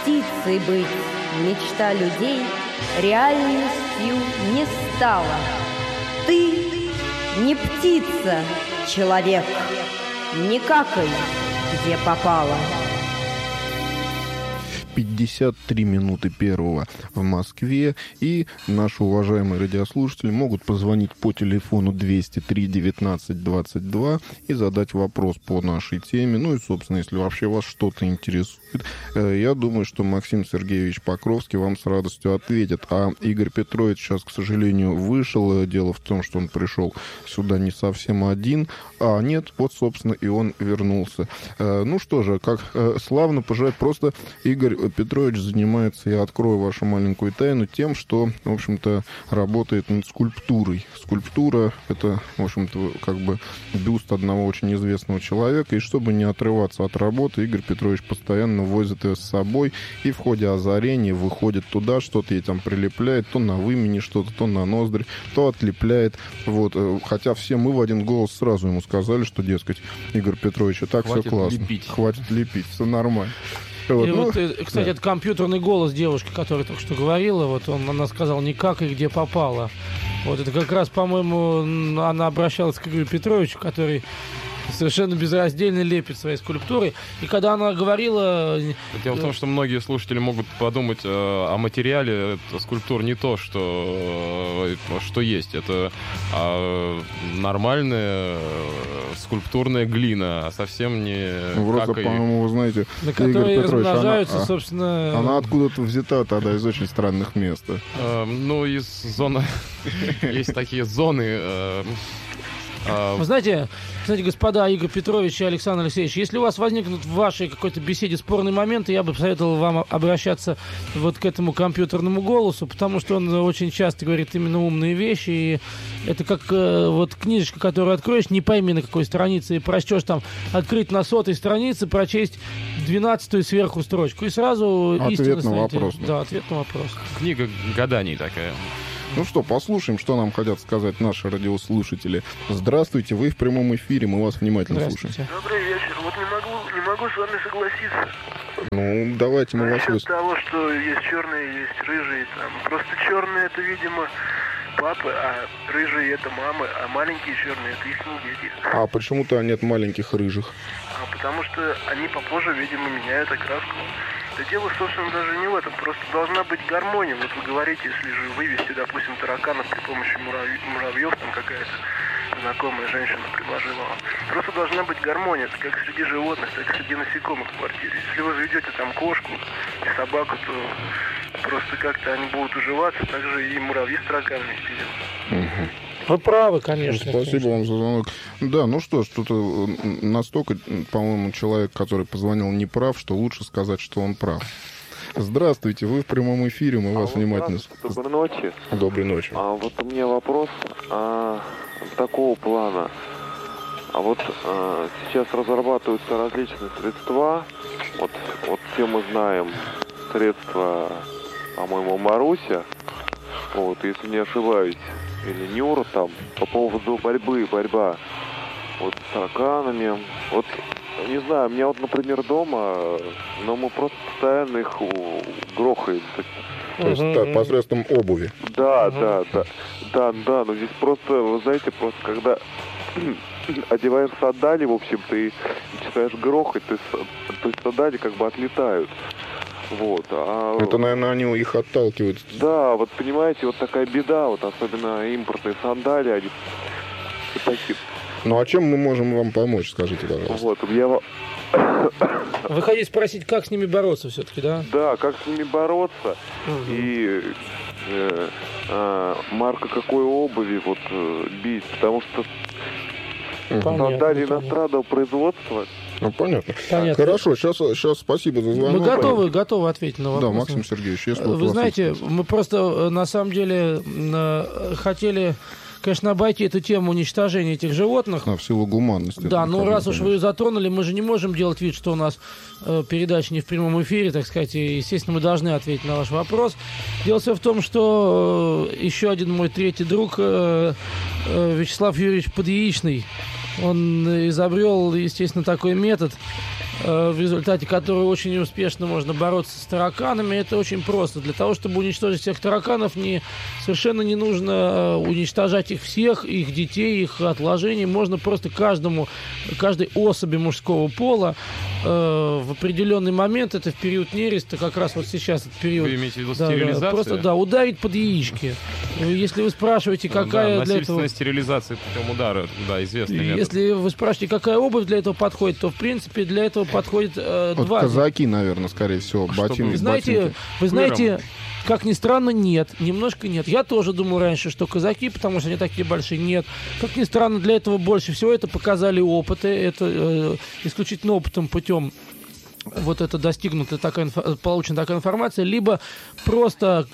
птицей быть мечта людей реальностью не стала. Ты не птица, человек, не какай, где попало. 53 минуты первого в Москве, и наши уважаемые радиослушатели могут позвонить по телефону 203 19 22 и задать вопрос по нашей теме. Ну и, собственно, если вообще вас что-то интересует, я думаю, что Максим Сергеевич Покровский вам с радостью ответит. А Игорь Петрович сейчас, к сожалению, вышел. Дело в том, что он пришел сюда не совсем один. А нет, вот, собственно, и он вернулся. Ну что же, как славно пожелать. Просто Игорь Петрович занимается, я открою вашу маленькую тайну, тем, что, в общем-то, работает над скульптурой. Скульптура — это, в общем-то, как бы бюст одного очень известного человека, и чтобы не отрываться от работы, Игорь Петрович постоянно возит ее с собой, и в ходе озарения выходит туда, что-то ей там прилепляет, то на вымени что-то, то на ноздри, то отлепляет. Вот. Хотя все мы в один голос сразу ему сказали, что, дескать, Игорь Петрович, и так хватит все классно. Лепить. Хватит лепить, все нормально. Вот, И ну, вот, кстати, да. это компьютерный голос девушки, которая только что говорила, вот она сказала не как и где попала. Вот это как раз, по-моему, она обращалась к Игорю Петровичу, который совершенно безраздельно лепит свои скульптуры. И когда она говорила... Дело в том, что многие слушатели могут подумать о материале скульптур не то, что есть. Это нормальная скульптурная глина, а совсем не... Просто, по-моему, вы знаете, на Игорь которые Петрович, размножаются, собственно... она откуда-то взята тогда из очень странных мест. Ну, из зоны... Есть такие зоны... Вы знаете, господа Игорь Петрович и Александр Алексеевич, если у вас возникнут в вашей какой-то беседе спорные моменты, я бы посоветовал вам обращаться вот к этому компьютерному голосу, потому что он очень часто говорит именно умные вещи, и это как вот книжечка, которую откроешь, не пойми на какой странице, и прочтешь там, открыть на 100-й странице, прочесть 12-ю сверху строчку, и сразу ответ истина на вопрос. Да, ответ на вопрос. Книга гаданий такая. Ну что, послушаем, что нам хотят сказать наши радиослушатели. Здравствуйте, вы в прямом эфире, мы вас внимательно слушаем. Добрый вечер. Вот не могу с вами согласиться. Ну, давайте мы вас Насчет выслушаем. того, что есть черные, есть рыжие. Там. Просто черные — это, видимо, папы, а рыжие — это мамы, а маленькие черные — это их дети. А почему-то нет маленьких рыжих? Потому что они попозже, видимо, меняют окраску. Да дело, собственно, даже не в этом. Просто должна быть гармония. Вот вы говорите, если же вывести, допустим, тараканов при помощи муравьев, там какая-то знакомая женщина предложила вам. Просто должна быть гармония, как среди животных, так и среди насекомых в квартире. Если вы заведете там кошку и собаку, то просто как-то они будут уживаться, так же и муравьи с тараканами сидят. Вы правы, конечно. Спасибо вам за звонок. Да, ну что ж, тут настолько, по-моему, человек, который позвонил, не прав, что лучше сказать, что он прав. Здравствуйте, вы в прямом эфире, мы вас внимательно... Доброй ночи. Доброй ночи. Вот у меня вопрос такого плана. Вот сейчас разрабатываются различные средства. Вот все мы знаем средства, по-моему, Маруся. Вот, если не ошибаюсь. Или Нюра там, по поводу борьба вот с тараканами. Вот, не знаю, у меня вот, например, дома, но мы просто постоянно их грохаем. То есть так, посредством обуви. Да, но здесь просто, вы знаете, просто когда одеваешь сандали, в общем-то, и начинаешь грохать, то есть сандали как бы отлетают. Вот, это, наверное, они их отталкивают. Да, вот понимаете, вот такая беда, вот особенно импортные сандали, они такие. Ну, а чем мы можем вам помочь, скажите, пожалуйста? Вот, я... Вы хотите спросить, как с ними бороться все-таки, да? Да, как с ними бороться, и марка какой обуви вот бить, потому что сандали иностранного производства. Ну, понятно. Хорошо, сейчас спасибо за звонок. Мы готовы ответить на вопрос. Да, Максим Сергеевич, если вы знаете, мы просто на самом деле хотели, конечно, обойти эту тему уничтожения этих животных. В силу гуманности. Да, но раз уж вы ее затронули, мы же не можем делать вид, что у нас передача не в прямом эфире, так сказать, и, естественно, мы должны ответить на ваш вопрос. Дело все в том, что еще один мой третий друг, Вячеслав Юрьевич Подъяичный, он изобрел, естественно, такой метод, в результате которой очень успешно можно бороться с тараканами. Это очень просто. Для того, чтобы уничтожить всех тараканов, совершенно не нужно уничтожать их всех, их детей, их отложений. Можно просто каждой особи мужского пола в определенный момент, это в период нереста, как раз вот сейчас этот период. Вы имеете в виду стерилизацию? Просто, ударить под яички. Если вы спрашиваете, какая для этого... насильственная стерилизация путем удара, известный метод. Если вы спрашиваете, какая обувь для этого подходит, то, в принципе, для этого подходит два. Казаки, наверное, скорее всего, ботинки. Вы знаете, как ни странно, нет. Немножко нет. Я тоже думал раньше, что казаки, потому что они такие большие, нет. Как ни странно, для этого больше всего это показали опыты. Это исключительно опытом путем вот это достигнута получена такая информация, либо просто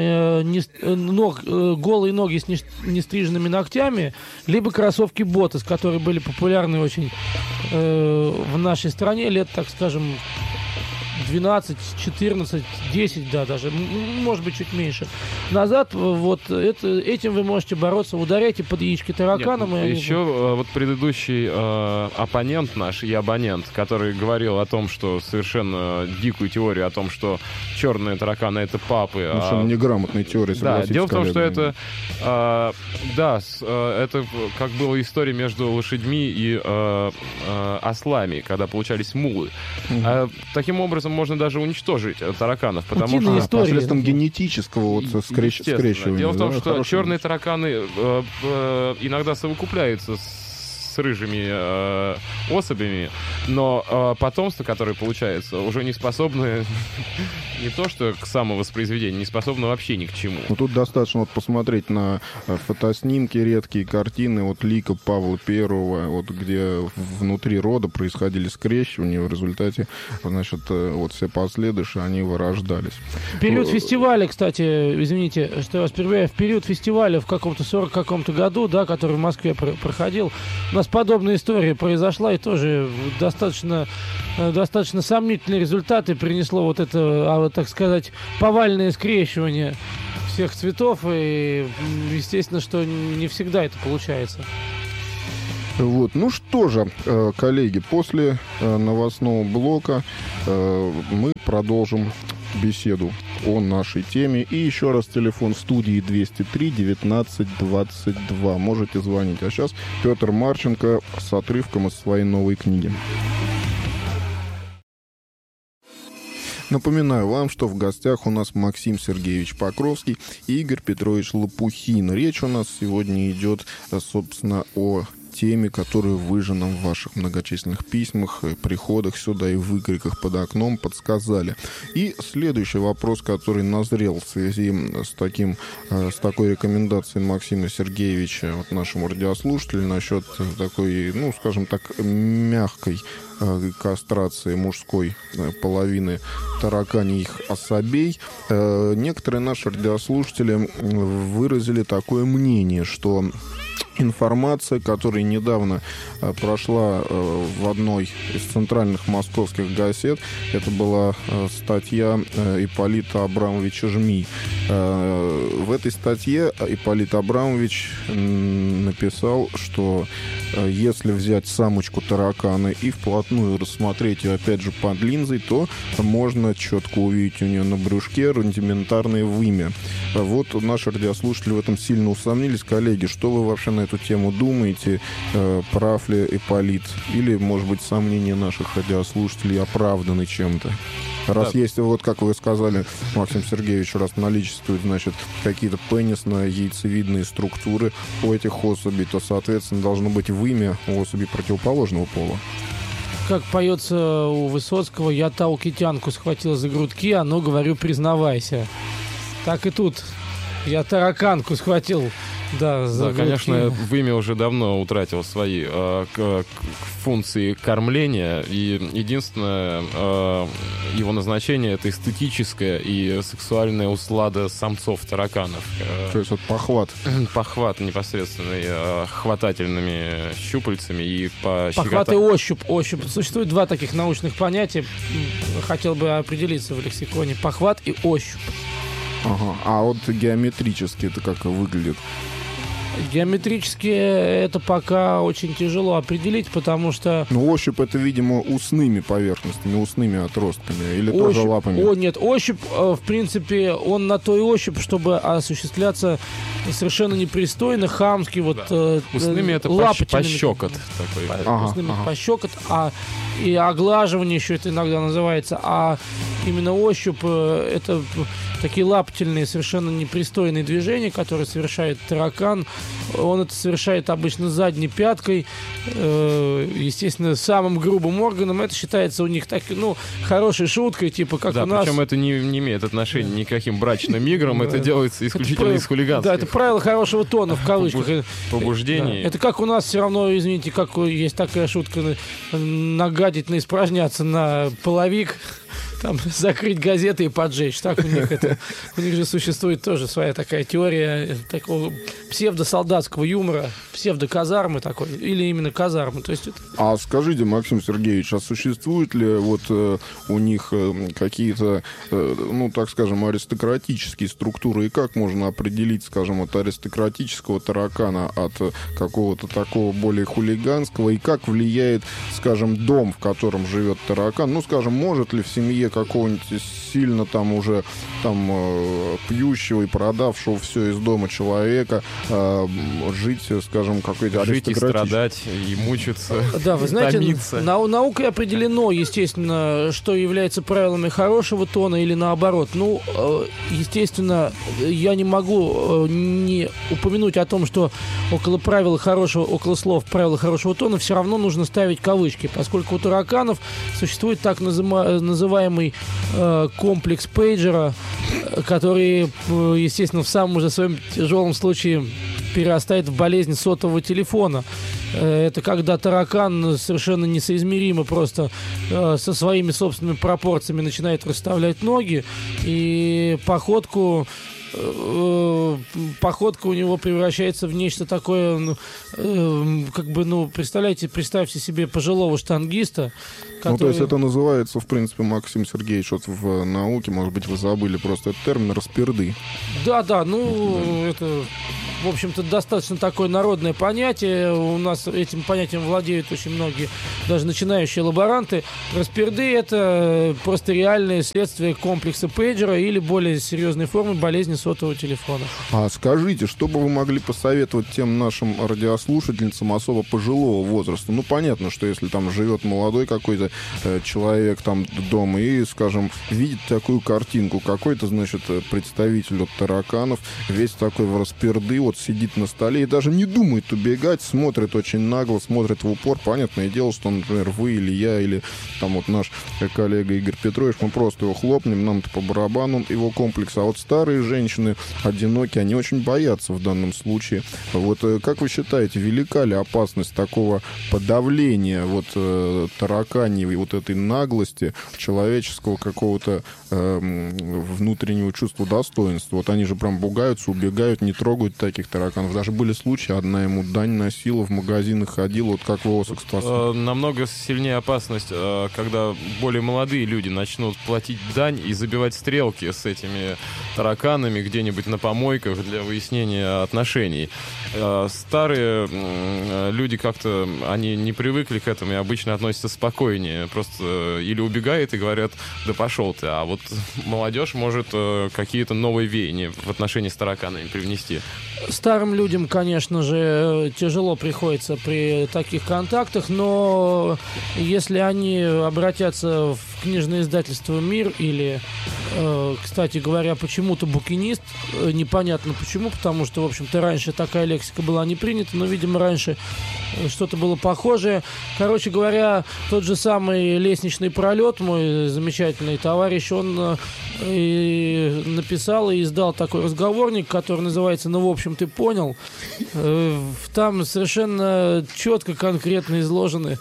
голые ноги с нестриженными ногтями, либо кроссовки Ботас, которые были популярны очень в нашей стране лет, так скажем, 12, 14, 10, даже, может быть, чуть меньше назад. Вот этим вы можете бороться. Ударяйте под яички тараканам. Еще вот предыдущий оппонент наш и абонент, который говорил о том, что совершенно дикую теорию о том, что черные тараканы — это папы. Совершенно неграмотная теория. Да, дело в том, что это это как была история между лошадьми и ослами, когда получались мулы. Таким образом можно даже уничтожить тараканов, потому что посредством генетического скрещивания. Дело в том, что черные тараканы иногда совокупляются с рыжими особями, но потомство, которое получается, уже не способно не то что к самовоспроизведению, не способно вообще ни к чему. Тут достаточно посмотреть на фотоснимки, редкие картины лика Павла I, где внутри рода происходили скрещивания, в результате, все последующие, они вырождались. В период фестиваля, кстати, извините, что я вас перебиваю, в период фестиваля в каком-то 40 каком-то году, который в Москве проходил, у нас подобная история произошла, и тоже достаточно сомнительные результаты принесло это, так сказать, повальное скрещивание всех цветов, и естественно, что не всегда это получается. Ну что же, коллеги, после новостного блока мы продолжим беседу о нашей теме. И еще раз телефон в студии 203 19 22. Можете звонить. А сейчас Петр Марченко с отрывком из своей новой книги. Напоминаю вам, что в гостях у нас Максим Сергеевич Покровский и Игорь Петрович Лопухин. Речь у нас сегодня идет, собственно, о теме, которую вы же нам в ваших многочисленных письмах, приходах сюда и выкриках под окном подсказали. И следующий вопрос, который назрел в связи с такой рекомендацией Максима Сергеевича нашему радиослушателю насчет такой, скажем так, мягкой кастрации мужской половины тараканьих особей. Некоторые наши радиослушатели выразили такое мнение, что информация, которая недавно прошла в одной из центральных московских газет, это была статья Ипполита Абрамовича Жми. В этой статье Ипполит Абрамович написал, что если взять самочку таракана и вплотную рассмотреть ее, опять же, под линзой, то можно четко увидеть у нее на брюшке рудиментарное вымя. Наши радиослушатели в этом сильно усомнились. Коллеги, что вы вообще на эту тему думаете? Прав ли Ипполит? Или, может быть, сомнения наших радиослушателей оправданы чем-то? Раз есть, как вы сказали, Максим Сергеевич, раз наличествуют, какие-то пенисно-яйцевидные структуры у этих особей, то, соответственно, должно быть вымя у особей противоположного пола. Как поется у Высоцкого: «Я таукитянку схватил за грудки, а ну, говорю, признавайся». Так и тут. Я тараканку схватил. Да, конечно, вымя уже давно утратил свои функции кормления, и единственное его назначение — это эстетическая и сексуальная услада самцов тараканов. То есть похват. Похват непосредственный, хватательными щупальцами и похват и ощупь. Существует два таких научных понятия. Хотел бы определиться в лексиконе. Похват и ощупь. Ага. А геометрически это как выглядит? Геометрически это пока очень тяжело определить, потому что... Ну, ощупь это, видимо, усными поверхностями, усными отростками, или тоже лапами? Нет, ощупь, в принципе, он на то и ощупь, чтобы осуществляться совершенно непристойно, хамски, вот... Усными это пощекот такой. Усными пощекот, и оглаживание еще это иногда называется, а именно ощупь это такие лапательные, совершенно непристойные движения, которые совершает таракан. Он это совершает обычно задней пяткой, естественно, самым грубым органом. Это считается у них так, хорошей шуткой, типа как у нас. Причем это не имеет отношения ни к каким брачным играм, это делается исключительно из хулиганства. Да, это правило хорошего тона, в кавычках. Побуждений. Это как у нас все равно, извините, как есть такая шутка, нагадить, наиспражняться на половик, там, закрыть газеты и поджечь. Так у них же существует тоже своя такая теория такого псевдосолдатского юмора, псевдоказармы такой, или именно казармы. То есть это... А скажите, Максим Сергеевич, а существуют ли у них какие-то, так скажем, аристократические структуры, и как можно определить, скажем, от аристократического таракана от какого-то такого более хулиганского, и как влияет, скажем, дом, в котором живет таракан? Ну, скажем, может ли в семье какого-нибудь сильно там уже пьющего и продавшего все из дома человека жить, скажем, какой-то аристократический... Жить и страдать, и мучиться, да, вы знаете, томиться. Наукой определено, естественно, что является правилами хорошего тона или наоборот. Естественно, я не могу не упомянуть о том, что около слов правила хорошего тона все равно нужно ставить кавычки, поскольку у тараканов существует так называемый комплекс пейджера, который, естественно, в самом уже своем тяжелом случае перерастает в болезнь сотового телефона. Это когда таракан совершенно несоизмеримо просто со своими собственными пропорциями начинает расставлять ноги, и походка у него превращается в нечто такое, представьте себе пожилого штангиста, который... то есть это называется, в принципе, Максим Сергеевич, в науке, может быть, вы забыли просто этот термин, распирды. Да, это, в общем-то, достаточно такое народное понятие. У нас этим понятием владеют очень многие, даже начинающие лаборанты. Распирды — это просто реальное следствие комплекса пейджера или более серьезной формы болезни сотового телефона. А скажите, что бы вы могли посоветовать тем нашим радиослушательницам особо пожилого возраста? Понятно, что если там живет молодой какой-то человек там дома и, скажем, видит такую картинку, какой-то, значит, представитель от тараканов, весь такой в распирды, сидит на столе и даже не думает убегать, смотрит очень нагло, смотрит в упор. Понятное дело, что, например, вы или я, или там наш коллега Игорь Петрович, мы просто его хлопнем, нам-то по барабану его комплекс. А старые женщины, одинокие, они очень боятся в данном случае. Как вы считаете, велика ли опасность такого подавления тараканьей этой наглости, человеческого какого-то внутреннего чувства достоинства? Они же прям пугаются, убегают, не трогают таких тараканов. Даже были случаи, одна ему дань носила, в магазинах ходила. Как вы его спасали? Намного сильнее опасность, когда более молодые люди начнут платить дань и забивать стрелки с этими тараканами где-нибудь на помойках для выяснения отношений. Старые люди как-то, они не привыкли к этому и обычно относятся спокойнее. Просто или убегают и говорят, да пошел ты. А молодежь может какие-то новые веяния в отношении с тараканами привнести. Старым людям, конечно же, тяжело приходится при таких контактах, но если они обратятся в книжное издательство «Мир» или, кстати говоря, почему-то «Букинист», непонятно почему, потому что, в общем-то, раньше такая лексика была не принята, но, видимо, раньше что-то было похожее. Короче говоря, тот же самый «Лестничный пролет», мой замечательный товарищ, он написал и издал такой разговорник, который называется «Ну, в общем, ты понял». Там совершенно четко, конкретно изложены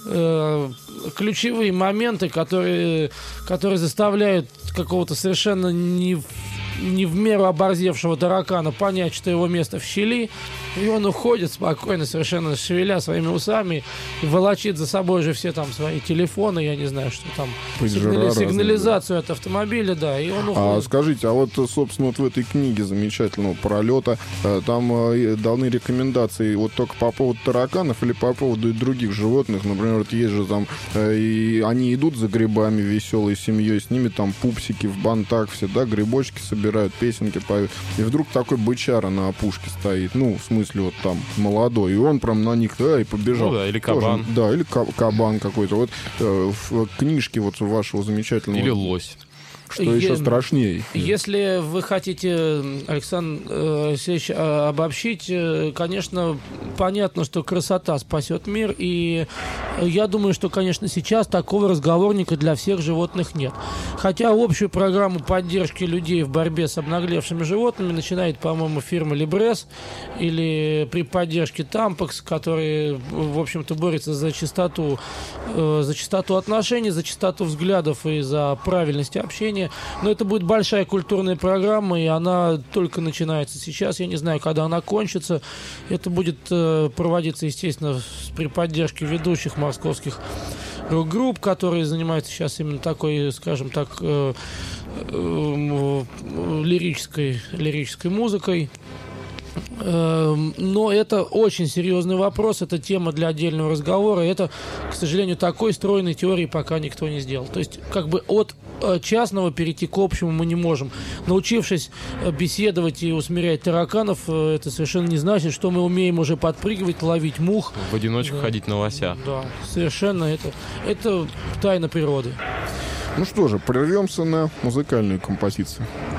ключевые моменты, которые заставляют какого-то совершенно не в меру оборзевшего таракана понять, что его место в щели, И он уходит спокойно, совершенно шевеля своими усами, и волочит за собой же все там свои телефоны, я не знаю, что там, сигнализацию от автомобиля, да, и он уходит. Скажите, а вот, собственно, вот в этой книге замечательного пролета там даны рекомендации вот только по поводу тараканов или по поводу других животных? Например, вот есть же там, и они идут за грибами веселой семьей, с ними там пупсики в бантах все, да, грибочки собирают, песенки поют, и вдруг такой бычара на опушке стоит, ну, в смысле, вот там молодой, и он прям на них, да, и побежал. Ну да, или кабан. Тоже, да, или кабан какой-то. Вот в книжке вот вашего замечательного... Или лось. Что еще страшнее. Если вы хотите, Александр Алексеевич, обобщить, конечно, понятно, что красота спасет мир, и я думаю, что, конечно, сейчас такого разговорника для всех животных нет. Хотя общую программу поддержки людей в борьбе с обнаглевшими животными начинает, по-моему, фирма Либрес, или при поддержке Тампакс, который, в общем-то, борется за чистоту отношений, за чистоту взглядов и за правильность общения. Но это будет большая культурная программа, и она только начинается сейчас. Я не знаю, когда она кончится. Это будет проводиться, естественно, при поддержке ведущих московских рок-групп, которые занимаются сейчас именно такой, скажем так, лирической музыкой. Но это очень серьезный вопрос, это тема для отдельного разговора. Это, к сожалению, такой стройной теории пока никто не сделал. То есть, как бы от частного перейти к общему мы не можем. Научившись беседовать и усмирять тараканов, это совершенно не значит, что мы умеем уже подпрыгивать, ловить мух. В одиночку ходить на лося. Да, совершенно это тайна природы. Ну что же, прервемся на музыкальную композицию.